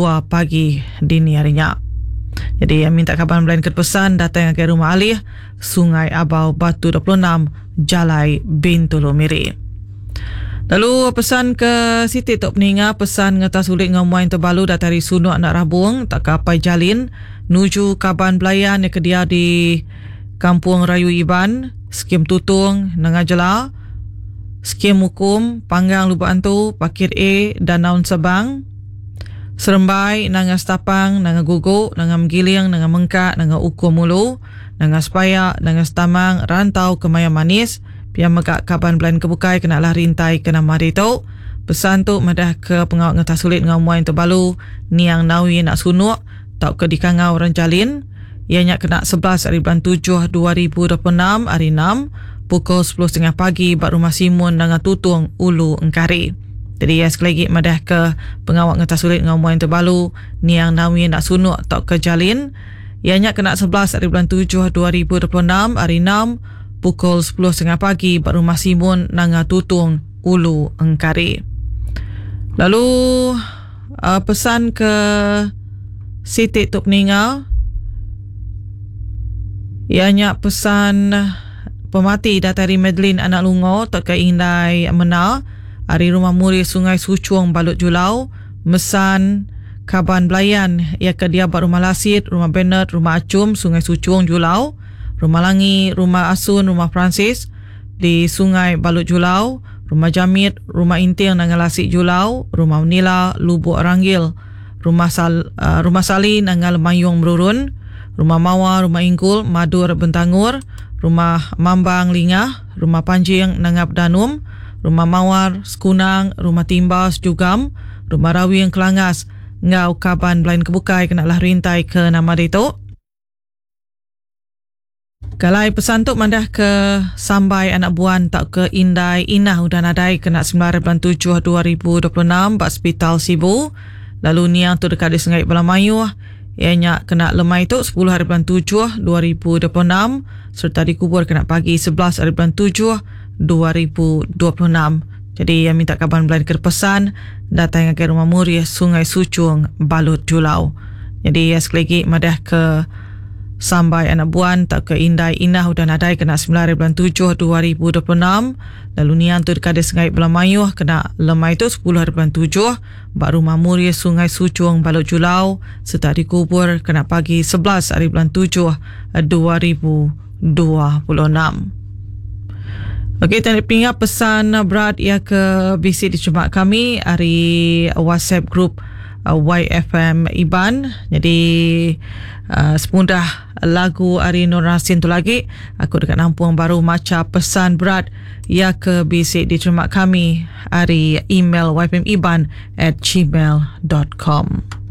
2 pagi dini harinya. Jadi yang minta kabar melain pesan datang ke rumah alih Sungai Abau Batu 26 Jalai Bintulu Miri. Lalu pesan ke Siti Tok Peninga, pesan ngetas ulik ngamuan terbalu datari sunuk nak rabung tak kapai jalin nuju Kaban Belayan yang kedia di Kampung Rayu Iban, skim tutung nangajela, skim hukum panggang lubang tu Pakir A dan Naun Sabang, Serembai nanga Stapang, nanga Guguk, nanga Mgiling, nanga Mengkak, nanga Ukur Mulu, nanga Sepayak, nanga Setamang, rantau ke Maya Manis, pihak megak Kaban Belayan Kebukai kena lah rintai kena mari tu. Pesan tu madah ke pengawal ngetas sulit ngamuan terbalu niang nawi nak sunuk tak ke dikangau ranjalin. Ianya kena 11 hari bulan 7 2026 hari 6 pukul 10.30 pagi bak rumah Simun dengan Tutung Ulu Engkari. Jadi sekali lagi madah ke pengawal ngetas sulit ngamuan terbalu niang nawi nak sunuk tak ke jalin. Ianya kena 11 hari bulan 7 2026 hari 6 pukul 10.30 pagi bak rumah Simun nanga Tutung Ulu Engkari. Lalu pesan ke Siti Tok Peninga, ianya pesan pemati datari Madeline anak lungo tak ke Indai Mena hari rumah muri Sungai Sucuang Balut Julau, mesan Kaban Belayan ia ke dia bak rumah Lasit, rumah Bennett, rumah Acum Sungai Sucuang Julau, Rumah Langi, Rumah Asun, Rumah Francis di Sungai Balut Julau, Rumah Jamit, Rumah Inting dengan Lasik Julau, Rumah Unila, Lubuk Ranggil, Rumah Sali dengan Mayung Merurun, Rumah Mawar, Rumah Ingkul, Madur Bentangur, Rumah Mambang Lingah, Rumah Panjing Nangap Danum, Rumah Mawar Sekunang, Rumah Timbas Jugam, Rumah Rawing Kelangas, Ngau Kaban Belayan Kebukai kenalah rintai ke nama itu. Kalai pesan tu mandah ke Sambai anak buan tak ke Indai Inah udah nadai kena 9 bulan 7 2026 bak Hospital Sibu. Lalu niang tu dekat di Sungai Belamayu ianya kena lemai tu 10 hari bulan 7 2026 serta dikubur kena pagi 11 hari bulan 7 2026. Jadi yang minta kabar belain ke pesan datang ke rumah muri Sungai Sucuang Balut Julau. Jadi sekali lagi madah ke Sambai anak buan tak ke Indai Inah udah nadai kena 9 bulan 7 2026. Lalu nian tu dekat Sungai Belamayu kena lemai tu 10 hari bulan 7 bak rumah muri Sungai Sucuang Balut Julau serta dikubur kena pagi 11 hari bulan 7 2026. Okey, tadi pingat pesan berat ia ke bisi di Jumaat kami hari WhatsApp group YFM Iban. Jadi semudah lagu Ari Nur Rasin tu lagi aku dekat Nampuang Baru maca pesan berat ia ke bisi di Jumaat kami hari email yfmiban@gmail.com.